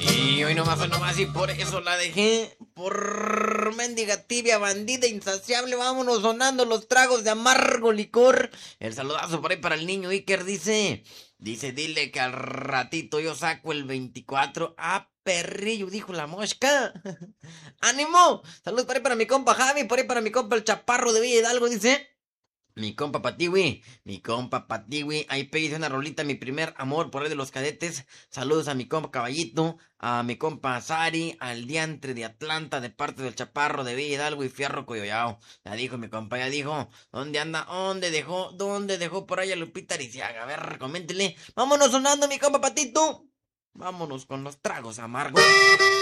Y hoy nomás, y por eso la dejé. Por mendiga tibia, bandida insaciable. Vámonos sonando los tragos de amargo licor. El saludazo por ahí para el niño Iker dice. Dile que al ratito yo saco el 24. Ah, perrillo, dijo la mosca. ¡Ánimo! Saludos por ahí para mi compa Javi, por ahí para mi compa el Chaparro de Villa Hidalgo, dice. Mi compa Patiwi, ahí pedí una rolita, mi primer amor, por ahí de los cadetes. Saludos a mi compa Caballito, a mi compa Sari, al diantre de Atlanta, de parte del Chaparro de Villa Hidalgo y Fierro Coyoyao. Ya dijo mi compa, ya dijo. ¿Dónde anda? ¿Dónde dejó por ahí a Lupita Ariciaga? A ver, coméntele. Vámonos sonando, mi compa Patito. Vámonos con los tragos amargos.